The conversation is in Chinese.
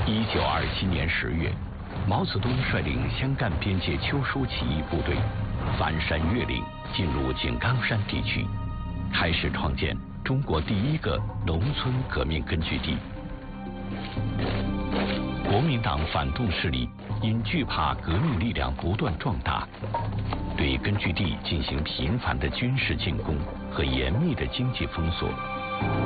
1927年10月，毛泽东率领湘赣边界丘叔起义部队翻山越岭，进入井冈山地区，开始创建中国第一个农村革命根据地。国民党反动势力因惧怕革命力量不断壮大，对根据地进行频繁的军事进攻和严密的经济封锁。